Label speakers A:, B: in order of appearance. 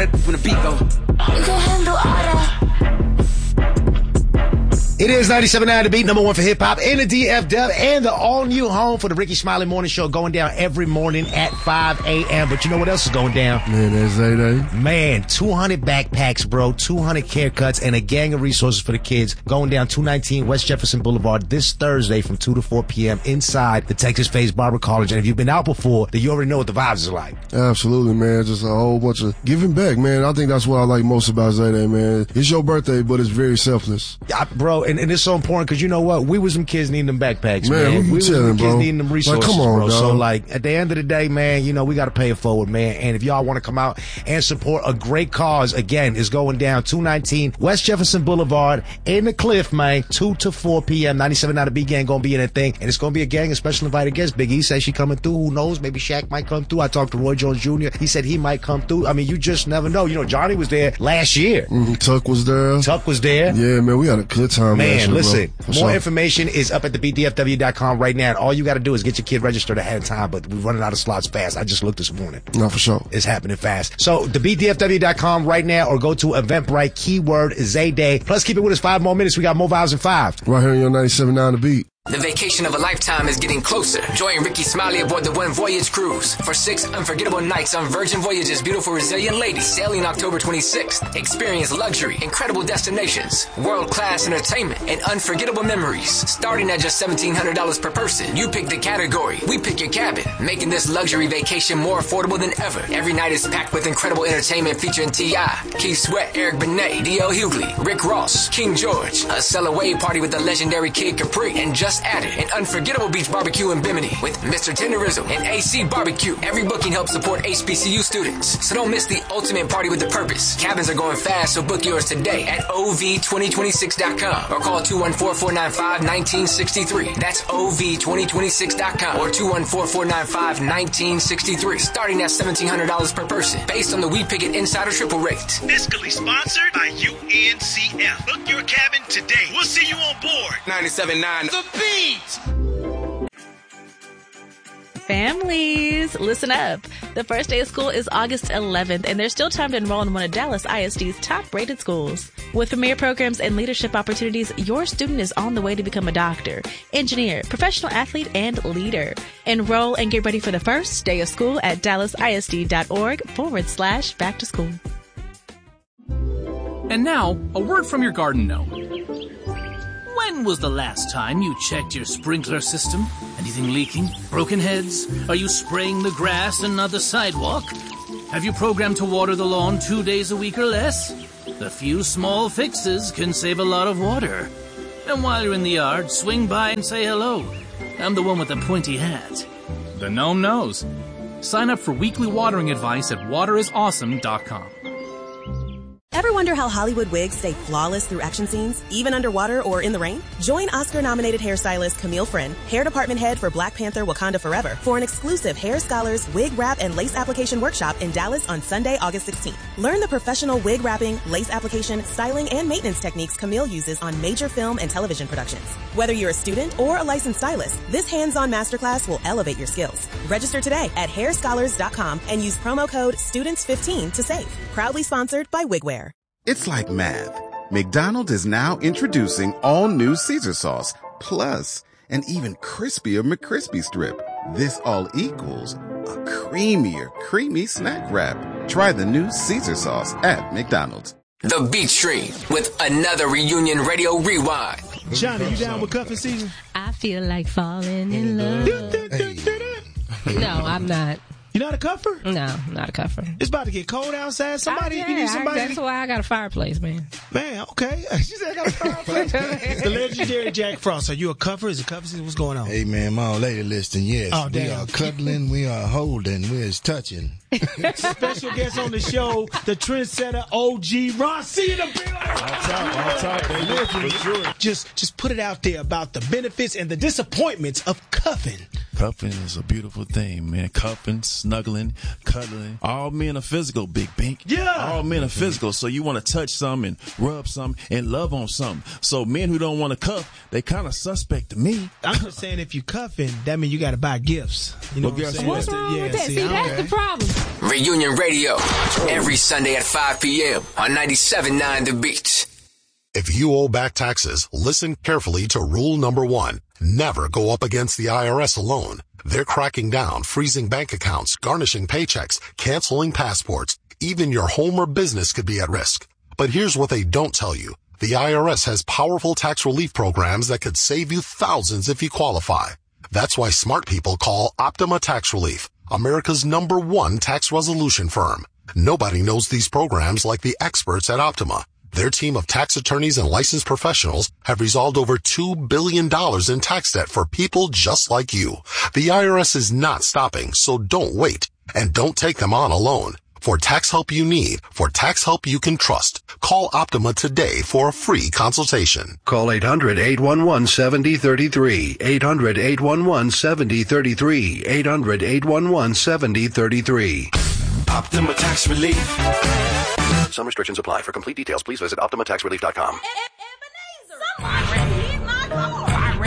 A: that when the beat go.
B: You can handle all that.
C: It is 97.9 The Beat, number one for hip-hop and the DFW and the all-new home for the Ricky Smiley Morning Show, going down every morning at 5 a.m. But you know what else is going down?
D: Man, that's Zayday.
C: Man, 200 backpacks, bro, 200 haircuts, and a gang of resources for the kids going down 219 West Jefferson Boulevard this Thursday from 2 to 4 p.m. inside the Texas Phase Barber College. And if you've been out before, then you already know what the vibes are like.
D: Absolutely, man. Just a whole bunch of giving back, man. I think that's what I like most about Zayday, man. It's your birthday, but it's very selfless.
C: Bro, and it's so important because you know what? We was some kids needing them backpacks, man.
D: We
C: was some kids needing them resources,
D: like, come on,
C: bro.
D: dog.
C: So, like, at the end of the day, man, you know, we got to pay it forward, man. And if y'all want to come out and support a great cause, again, it's going down 219 West Jefferson Boulevard in the Cliff, man, 2 to 4 p.m. 97.9 The Beat gang going to be in that thing. And it's going to be a gang of special invited guests. Big E says she coming through. Who knows? Maybe Shaq might come through. I talked to Roy Jones Jr. He said he might come through. I mean, you just never know. You know, Johnny was there last year.
D: Tuck was there.
C: Yeah,
D: man, we had a good time.
C: Man, listen, more
D: sure.
C: information is up at thebeatdfw.com right now. And all you got to do is get your kid registered ahead of time, but we're running out of slots fast. I just looked this morning.
D: No, for sure.
C: It's happening fast. So, thebeatdfw.com right now, or go to Eventbrite, keyword Zayday. Plus, keep it with us 5 more minutes. We got more vibes in 5.
D: Right here on your 97.9 The Beat.
A: The vacation of a lifetime is getting closer. Join Ricky Smiley aboard the One Voyage cruise for 6 unforgettable nights on Virgin Voyage's beautiful Resilient Lady, sailing October 26th. Experience luxury, incredible destinations, world-class entertainment, and unforgettable memories. Starting at just $1,700 per person. You pick the category, we pick your cabin, making this luxury vacation more affordable than ever. Every night is packed with incredible entertainment featuring T.I., Keith Sweat, Eric Benet, D.L. Hughley, Rick Ross, King George, a Cella Wave party with the legendary Kid Capri, and just added an unforgettable beach barbecue in Bimini with Mr. Tenderizo and AC Barbecue. Every booking helps support HBCU students, so don't miss the ultimate party with the purpose. Cabins are going fast, so book yours today at ov2026.com or call 214-495-1963. That's ov2026.com or 214-495-1963. Starting at $1,700 per person, based on the We Pick It Insider Triple Rate.
E: Fiscally sponsored by UNCF. Book your cabin today. We'll see you on board.
A: 97.9 The Beat.
F: Families, listen up. The first day of school is August 11th, and there's still time to enroll in one of Dallas ISD's top-rated schools. With premier programs and leadership opportunities, your student is on the way to become a doctor, engineer, professional athlete, and leader. Enroll and get ready for the first day of school at dallasisd.org/back to school.
G: And now, a word from your garden gnome. When was the last time you checked your sprinkler system? Anything leaking? Broken heads? Are you spraying the grass and not the sidewalk? Have you programmed to water the lawn 2 days a week or less? A few small fixes can save a lot of water. And while you're in the yard, swing by and say hello. I'm the one with the pointy hat. The gnome knows. Sign up for weekly watering advice at waterisawesome.com.
H: Ever wonder how Hollywood wigs stay flawless through action scenes, even underwater or in the rain? Join Oscar-nominated hairstylist Camille Friend, hair department head for Black Panther Wakanda Forever, for an exclusive Hair Scholars wig wrap and lace application workshop in Dallas on Sunday, August 16th. Learn the professional wig wrapping, lace application, styling, and maintenance techniques Camille uses on major film and television productions. Whether you're a student or a licensed stylist, this hands-on masterclass will elevate your skills. Register today at hairscholars.com and use promo code STUDENTS15 to save. Proudly sponsored by Wigwear.
I: It's like math. McDonald's is now introducing all new Caesar sauce, plus an even crispier McCrispy strip. This all equals a creamier, creamy snack wrap. Try the new Caesar sauce at McDonald's.
A: The Beat Stream with another reunion radio rewind.
E: Johnny, you down with cuffing season?
J: I feel like falling in love. No, I'm not.
E: You not a cuffer?
J: No, I'm not a cuffer.
E: It's about to get cold outside. You need somebody.
J: That's why I got a fireplace, man.
E: Man, okay. She said I got a fireplace. The legendary Jack Frost. Are you a cuffer? Is it cuffing season? What's going on?
K: Hey, man, my old lady listening, yes.
E: Oh, damn.
K: We are cuddling, we are holding, we is touching.
E: Special guest on the show, the trendsetter OG Ron C in the building.
K: I'll talk. They listen, for sure.
E: Just put it out there about the benefits and the disappointments of cuffing.
L: Cuffing is a beautiful thing, man. Cuffing, snuggling, cuddling. All men are physical, Big Bink.
E: Yeah.
L: All men are physical, so you want to touch something and rub something and love on something. So men who don't want to cuff, they kind of suspect to me.
E: I'm just saying if you cuffing, that means you got to buy gifts. You know what I'm saying?
J: What's wrong with that? See, that's the problem.
A: Reunion Radio, every Sunday at 5 p.m. on 97.9 The Beat.
M: If you owe back taxes, listen carefully to rule number 1. Never go up against the IRS alone. They're cracking down, freezing bank accounts, garnishing paychecks, canceling passports. Even your home or business could be at risk. But here's what they don't tell you. The IRS has powerful tax relief programs that could save you thousands if you qualify. That's why smart people call Optima Tax Relief, America's #1 tax resolution firm. Nobody knows these programs like the experts at Optima. Their team of tax attorneys and licensed professionals have resolved over $2 billion in tax debt for people just like you. The IRS is not stopping, so don't wait. And don't take them on alone. For tax help you need, for tax help you can trust, call Optima today for a free consultation.
N: Call 800-811-7033. 800-811-7033. 800-811-7033.
O: Optima Tax Relief.
N: Some restrictions apply. For complete details, please visit OptimaTaxRelief.com.